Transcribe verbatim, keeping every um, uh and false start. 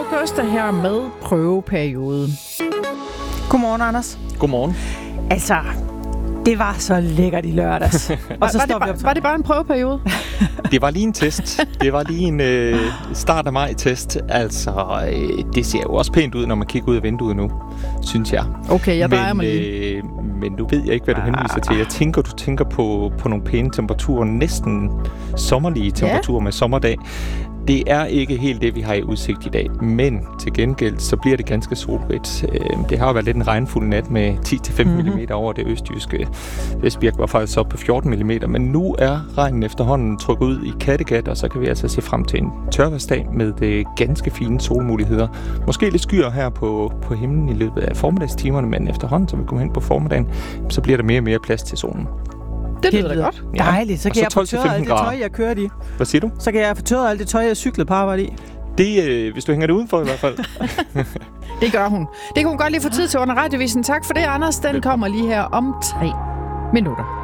Augusta her med prøveperioden. Godmorgen, Anders. Godmorgen. Altså, det var så lækkert i lørdags. Og så var, står det vi op. bare, var det bare en prøveperiode? Det var lige en test. Det var lige en øh, start af maj-test. Altså, øh, det ser jo også pænt ud, når man kigger ud af vinduet nu, synes jeg. Okay, jeg drejer men, mig lige. Øh, men nu ved jeg ikke, hvad du henviser til. Jeg tænker, du tænker på, på nogle pæne temperaturer, næsten sommerlige temperaturer ja. med sommerdag. Det er ikke helt det, vi har i udsigt i dag, men til gengæld, så bliver det ganske solrigt. Det har jo været lidt en regnfuld nat med ti til femten mm-hmm. millimeter over det østjyske. Vestbirk var faktisk op på fjorten millimeter, men nu er regnen efterhånden trukket ud i Kattegat, og så kan vi altså se frem til en tørværsdag med det ganske fine solmuligheder. Måske lidt skyer her på, på himlen i løbet af formiddagstimerne, men efterhånden, så vi kommer hen på formiddagen, så bliver der mere og mere plads til solen. Det lyder da godt. Dejligt. Så kan så jeg få tørret alt det tøj, jeg kørte i. Hvad siger du? Så kan jeg få tørret alt det tøj, jeg cyklede på arbejde i. Det, øh, hvis du hænger det udenfor i hvert fald. Det gør hun. Det kunne hun godt lige få tid til under radiovisen. Tak for det, Anders. Den kommer lige her om tre minutter.